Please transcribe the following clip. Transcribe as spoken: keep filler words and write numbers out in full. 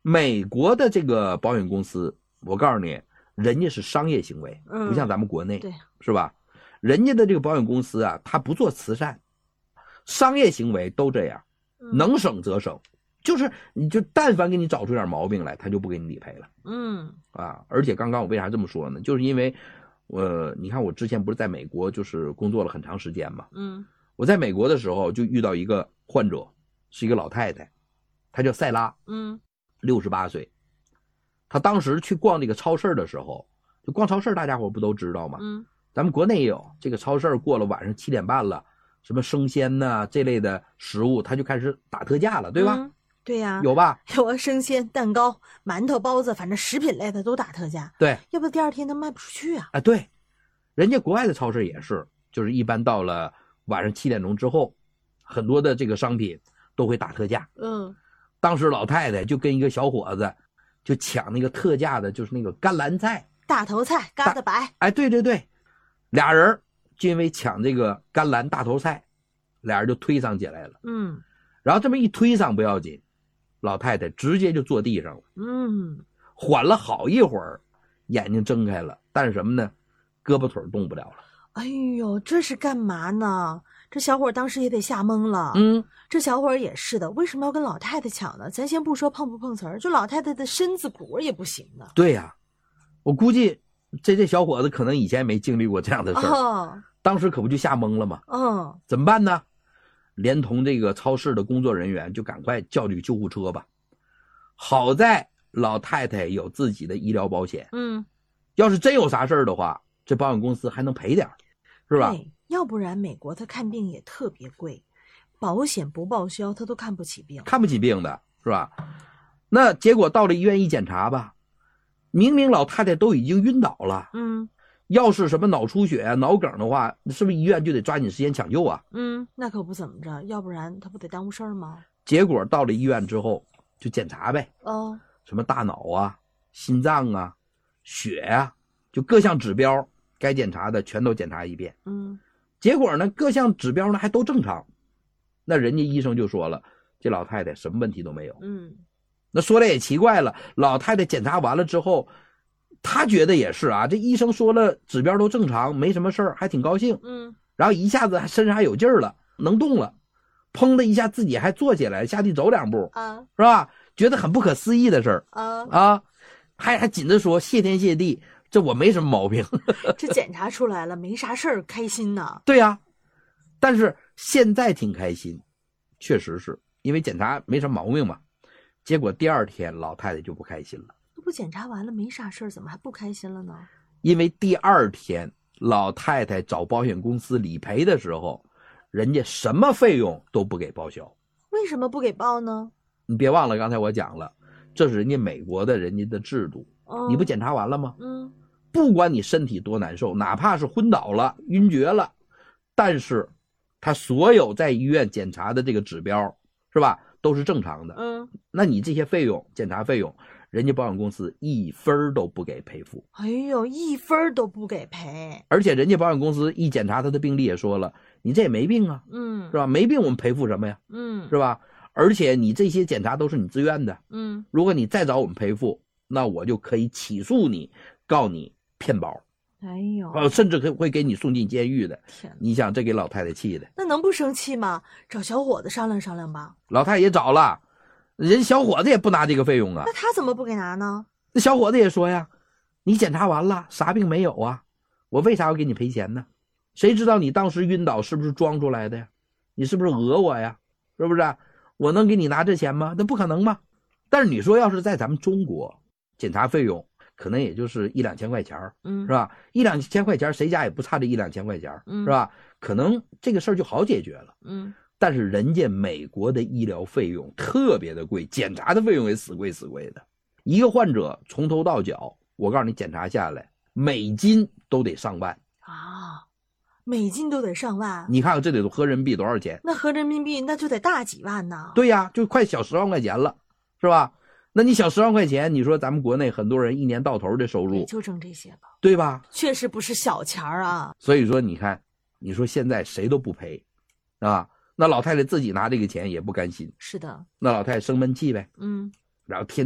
美国的这个保险公司，我告诉你，人家是商业行为， 嗯， 不像咱们国内， 对， 是吧？人家的这个保险公司啊，他不做慈善，商业行为都这样，能省则省，就是你就但凡给你找出点毛病来，他就不给你理赔了。 嗯啊，而且刚刚我为啥这么说呢？就是因为，呃，你看我之前不是在美国就是工作了很长时间嘛， 嗯， 我在美国的时候就遇到一个患者，是一个老太太，她叫塞拉， 嗯， 六十八岁，她当时去逛这个超市的时候，就逛超市，大家伙不都知道吗？ 嗯， 咱们国内也有这个超市，过了晚上七点半了，什么生鲜呐、这类的食物，它就开始打特价了，对吧？ 嗯，对呀、啊， 有吧？ 有啊，生鲜、蛋糕、馒头、包子，反正食品类的都打特价。 对， 要不第二天它卖不出去啊。 啊，对，人家国外的超市也是，就是一般到了晚上七点钟之后，很多的这个商品都会打特价。 嗯， 当时老太太就跟一个小伙子就抢那个特价的，就是那个甘蓝菜、 大头菜、疙瘩白。 哎，对对对，俩人就因为抢这个甘蓝大头菜，俩人就推搡起来了。 嗯， 然后这么一推搡不要紧，老太太直接就坐地上了。 嗯， 缓了好一会儿，眼睛睁开了，但是什么呢？胳膊腿动不了了。 哎呦，这是干嘛呢？这小伙当时也得吓懵了。 嗯， 这小伙也是的，为什么要跟老太太抢呢？咱先不说碰不碰瓷儿，就老太太的身子骨也不行呢。 对呀、啊，我估计这这小伙子可能以前没经历过这样的事儿， 哦， 当时可不就吓懵了吗？ 嗯， 怎么办呢？连同这个超市的工作人员就赶快叫这个救护车吧。好在老太太有自己的医疗保险， 嗯， 要是真有啥事儿的话，这保险公司还能赔点，是吧？ 对，要不然美国他看病也特别贵，保险不报销他都看不起病， 看不起病的是吧？那结果到了医院一检查吧，明明老太太都已经晕倒了， 嗯， 要是什么脑出血啊、脑梗的话，是不是医院就得抓紧时间抢救啊？ 嗯，那可不怎么着，要不然他不得耽误事儿吗？ 结果到了医院之后就检查呗， 哦， 什么大脑啊、心脏啊、血啊，就各项指标该检查的全都检查一遍。 嗯， 结果呢，各项指标呢还都正常，那人家医生就说了，这老太太什么问题都没有。 嗯， 那说来也奇怪了，老太太检查完了之后，她觉得也是啊，这医生说了指标都正常，没什么事儿，还挺高兴。 嗯， 然后一下子身上还有劲儿了，能动了，砰的一下自己还坐起来，下地走两步， 啊， 是吧？觉得很不可思议的事儿啊啊，还还紧着说谢天谢地，这我没什么毛病。 这检查出来了，没啥事儿，开心呐。 对呀、啊，但是现在挺开心，确实是因为检查没什么毛病嘛。结果第二天老太太就不开心了。 那不检查完了没啥事儿，怎么还不开心了呢？ 因为第二天老太太找保险公司理赔的时候，人家什么费用都不给报销。 为什么不给报呢？ 你别忘了刚才我讲了，这是人家美国的人家的制度。 哦， 你不检查完了吗？ 嗯， 不管你身体多难受，哪怕是昏倒了、晕厥了，但是他所有在医院检查的这个指标，是吧，都是正常的。 嗯， 那你这些费用，检查费用，人家保险公司一分都不给赔付。 哎呦，一分都不给赔。 而且人家保险公司一检查他的病历也说了，你这也没病啊， 嗯， 是吧？没病我们赔付什么呀？ 嗯， 是吧？而且你这些检查都是你自愿的， 嗯， 如果你再找我们赔付，那我就可以起诉你，告你骗保， 哎呦， 呃，甚至会给你送进监狱的。 天哪， 你想这给老太太气的， 那能不生气吗？找小伙子商量商量吧。 老太太也找了，人小伙子也不拿这个费用啊。 那他怎么不给拿呢？ 那小伙子也说呀，你检查完了啥病没有啊，我为啥要给你赔钱呢？谁知道你当时晕倒是不是装出来的呀？你是不是讹我呀？是不是？我能给你拿这钱吗？那不可能吗？但是你说要是在咱们中国，检查费用可能也就是一两千块钱， 嗯， 是吧？一两千块钱谁家也不差这一两千块钱， 嗯， 是吧？可能这个事儿就好解决了。 嗯， 但是人家美国的医疗费用特别的贵，检查的费用也死贵死贵的。一个患者从头到脚，我告诉你检查下来，美金都得上万啊，美金都得上万。 你看看这得合人民币多少钱？ 那合人民币那就得大几万呢。 对呀，就快小十万块钱了，是吧？那你小十万块钱，你说咱们国内很多人一年到头的收入就挣这些吧， 对吧？ 确实不是小钱儿啊。 所以说你看，你说现在谁都不赔啊，那老太太自己拿这个钱也不甘心， 是的， 那老太太生闷气呗， 嗯， 然后天